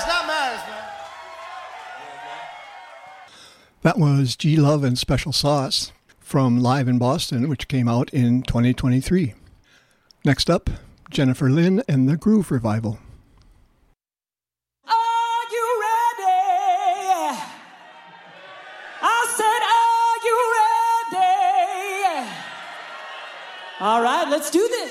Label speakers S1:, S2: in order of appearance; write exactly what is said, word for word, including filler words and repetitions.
S1: not Madness, man.
S2: That was G Love and Special Sauce from Live in Boston, which came out in twenty twenty-three. Next up, Jennifer Lynn and the Groove Revival.
S3: Are you ready? I said, are you ready? All right, let's do this.